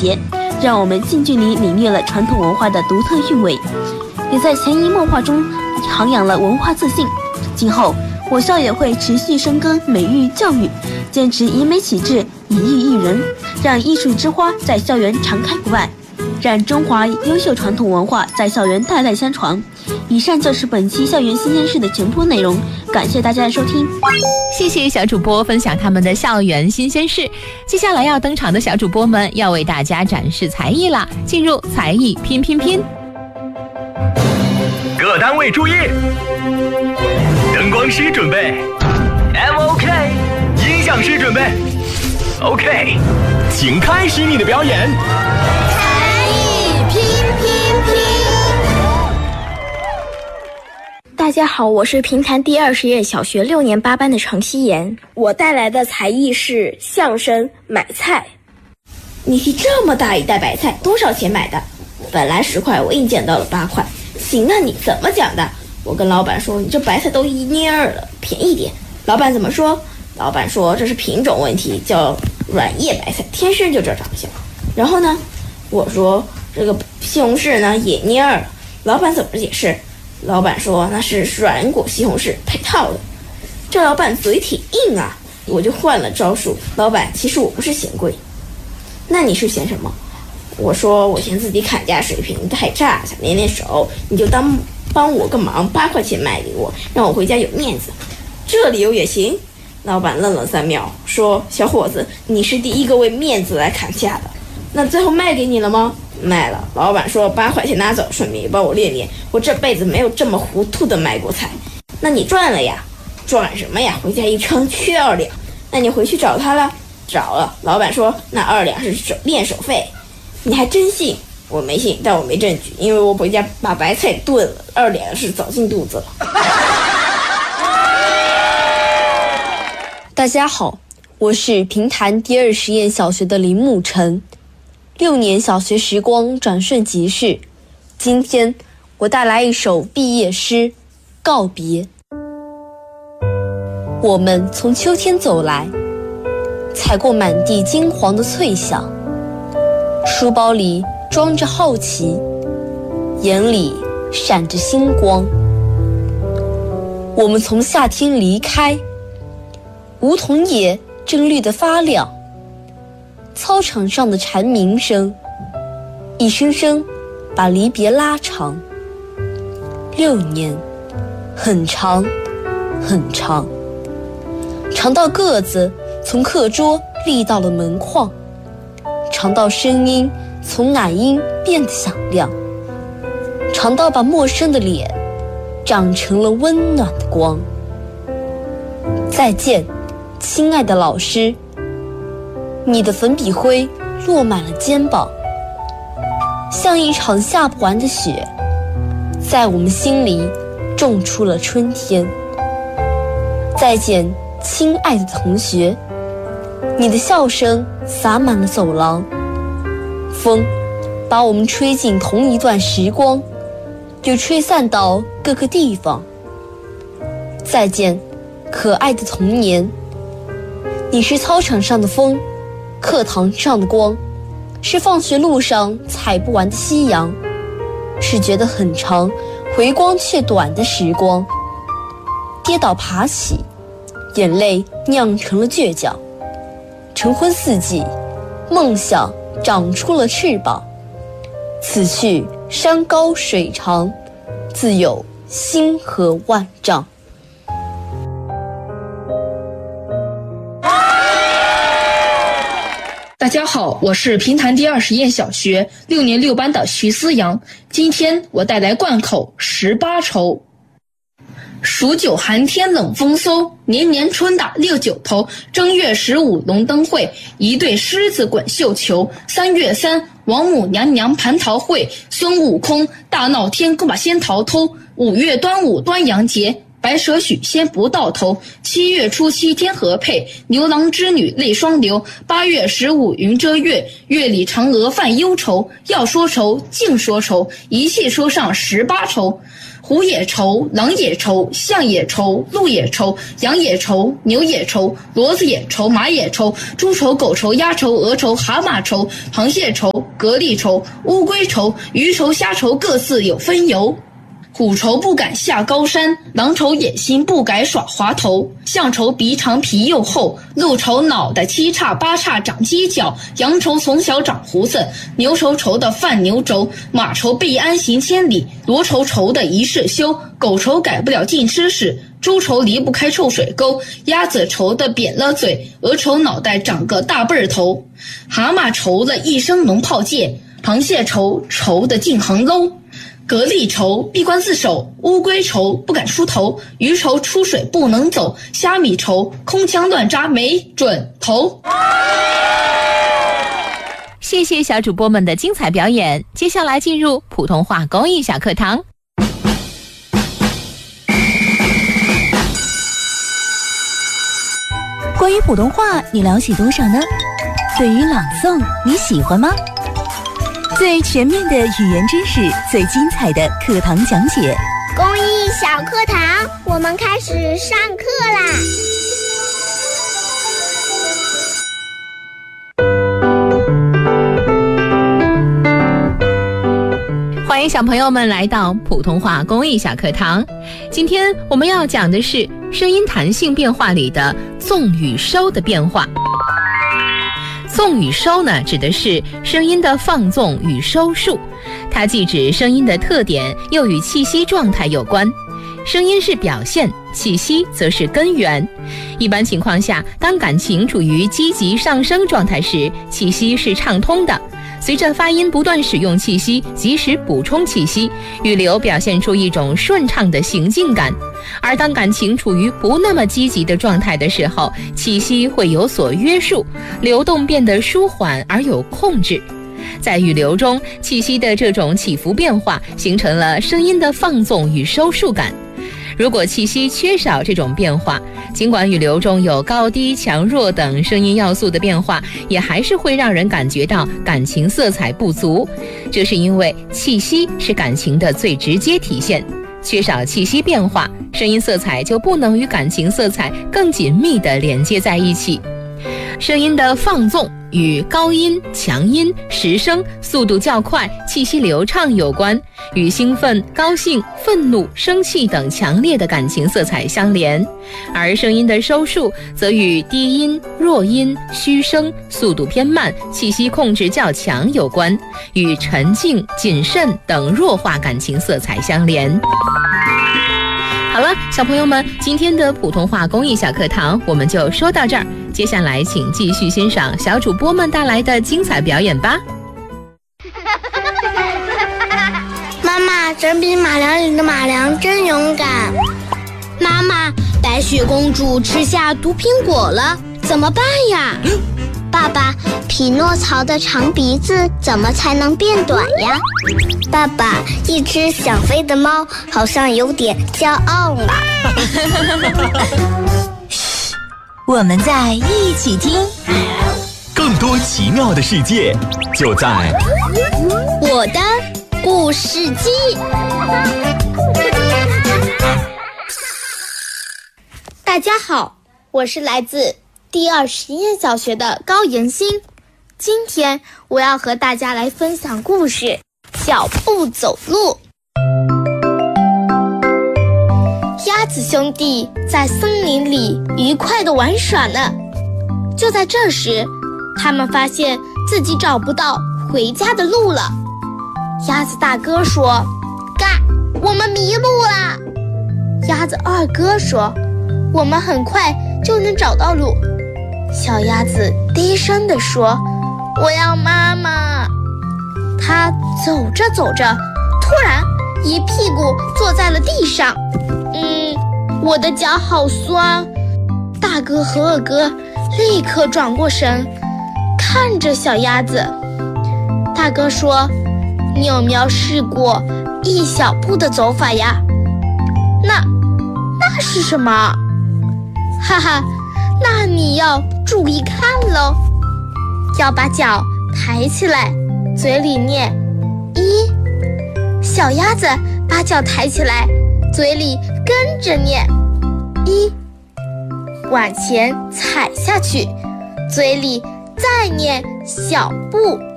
节，让我们近距离领略了传统文化的独特韵味，也在潜移默化中涵养了文化自信。今后我校也会持续深耕美育教育，坚持以美启智，以艺育人，让艺术之花在校园常开不败，让中华优秀传统文化在校园代代相传。以上就是本期校园新鲜事的全部内容，感谢大家的收听。 谢谢小主播分享他们的校园新鲜事。接下来要登场的小主播们要为大家展示才艺了，进入才艺拼拼拼。 各单位注意，灯光师准备 ，MOK， 音响师准备 ，OK， 请开始你的表演。 才艺拼拼拼。 大家好，我是平潭第20届小学6年8班的程希言，我带来的才艺是相声买菜。你提这么大一袋白菜，多少钱买的？本来10块，我硬捡到了8块。行啊，你怎么讲的？我跟老板说，你这白菜都1捏2了，便宜点。老板怎么说？老板说这是品种问题，叫软叶白菜，天生就这长相。然后呢，我说这个西红柿呢也捏2了。老板怎么解释？老板说那是软果西红柿配套的。这老板嘴挺硬啊，我就换了招数。老板，其实我不是嫌贵。那你是嫌什么？我说我嫌自己砍价水平太差，想练练手，你就帮我个忙，8块钱卖给我，让我回家有面子。这理由也行？老板愣了3秒，说：“小伙子，你是第一个为面子来砍价的。那最后卖给你了吗？”卖了。老板说8块钱拿走，顺便也帮我练练。我这辈子没有这么糊涂的卖过菜。那你赚了呀？赚什么呀？回家一称缺2两。那你回去找他了？找了。老板说那2两是练手费。你还真信？我没信，但我没证据，因为我回家把白菜炖了，2两是早进肚子了。 大家好，我是平潭第20届小学的林沐晨。6年小学时光转瞬即逝，今天我带来一首毕业诗《告别》。我们从秋天走来，踩过满地金黄的脆响，书包里装着好奇，眼里闪着星光。我们从夏天离开，梧桐叶正绿得发亮，操场上的蝉鸣声一声声把离别拉长。6年很长很长，长到个子从课桌立到了门框，长到声音从奶音变得响亮，长到把陌生的脸长成了温暖的光。再见，亲爱的老师，你的粉笔灰落满了肩膀，像一场下不完的雪，在我们心里种出了春天。再见，亲爱的同学，你的笑声洒满了走廊，风把我们吹进同一段时光，又吹散到各个地方。再见，可爱的童年，你是操场上的风，课堂上的光，是放学路上采不完的夕阳，是觉得很长回光却短的时光。跌倒爬起，眼泪酿成了倔强，晨昏四季，梦想长出了翅膀。此去山高水长，自有星河万丈。 大家好，我是平潭第20届小学6年6班的徐思阳。今天我带来贯口18愁。数9寒天冷风嗖，年年春打6九头。正月15龙灯会，一对狮子滚绣球。3月3王母娘娘蟠桃会，孙悟空大闹天宫把仙桃偷。5月端午端阳节，白蛇许仙不到头。7月初7天河配，牛郎织女泪双流。8月15云遮月，月里嫦娥犯忧愁。要说愁尽说愁，一气说上18愁。 虎也愁，狼也愁，象也愁，鹿也愁，羊也愁，牛也愁，骡子也愁，马也愁，猪愁，狗愁，鸭愁，鹅愁，蛤蟆愁，螃蟹愁，蛤蜊愁，乌龟愁，鱼愁，虾愁，各自有分由。虎愁不敢下高山，狼愁野心不改耍滑头，象愁鼻长皮又厚，鹿愁脑袋七叉八叉长犄角，羊愁从小长胡子，牛愁的犯牛轴，马愁必安行千里，骡愁的一世休，狗愁改不了净吃屎，猪愁离不开臭水沟，鸭子愁的扁了嘴，鹅愁脑袋长个大背头，蛤蟆愁了一生龙泡界，螃蟹愁的进横喽。蛤蜊愁闭关自守，乌龟愁不敢出头，鱼愁出水不能走，虾米愁空枪乱扎没准头。 谢谢小主播们的精彩表演，接下来进入普通话公益小课堂。 关于普通话你了解多少呢？对于朗诵你喜欢吗？最全面的语言知识，最精彩的课堂讲解。 公益小课堂，我们开始上课啦！ 欢迎小朋友们来到普通话公益小课堂。今天我们要讲的是声音弹性变化里的纵与收的变化。纵与收呢，指的是声音的放纵与收束，它既指声音的特点，又与气息状态有关。声音是表现，气息则是根源。一般情况下，当感情处于积极上升状态时，气息是畅通的。随着发音不断使用气息，及时补充气息，语流表现出一种顺畅的行进感。而当感情处于不那么积极的状态的时候，气息会有所约束，流动变得舒缓而有控制。在语流中，气息的这种起伏变化，形成了声音的放纵与收束感。如果气息缺少这种变化，尽管语流中有高低、强弱等声音要素的变化，也还是会让人感觉到感情色彩不足。这是因为气息是感情的最直接体现，缺少气息变化，声音色彩就不能与感情色彩更紧密地连接在一起。声音的放纵与高音、强音、实声、速度较快、气息流畅有关，与兴奋、高兴、愤怒、生气等强烈的感情色彩相连。而声音的收束则与低音、弱音、虚声、速度偏慢、气息控制较强有关，与沉静、谨慎等弱化感情色彩相连。好了，小朋友们，今天的普通话公益小课堂我们就说到这儿，接下来请继续欣赏小主播们带来的精彩表演吧。 妈妈，整笔马良里的马良真勇敢。妈妈，白雪公主吃下毒苹果了，怎么办呀？爸爸，匹诺曹的长鼻子怎么才能变短呀？爸爸，一只想飞的猫好像有点骄傲了。 嘘，我们在一起听。 更多奇妙的世界就在我的故事机。大家好，我是来自第2实验小学的高妍欣。今天我要和大家来分享故事小步走路。鸭子兄弟在森林里愉快地玩耍呢。就在这时，他们发现自己找不到回家的路了。鸭子大哥说：嘎，我们迷路了。鸭子二哥说：我们很快就能找到路。小鸭子低声地说：我要妈妈。他走着走着，突然一屁股坐在了地上。我的脚好酸。大哥和二哥立刻转过神，看着小鸭子。大哥说：你有没有试过一小步的走法呀？那是什么？哈哈，那你要注意看咯，要把脚抬起来，嘴里念1。小鸭子把脚抬起来， 嘴里跟着念：1，往前踩下去，嘴里再念小步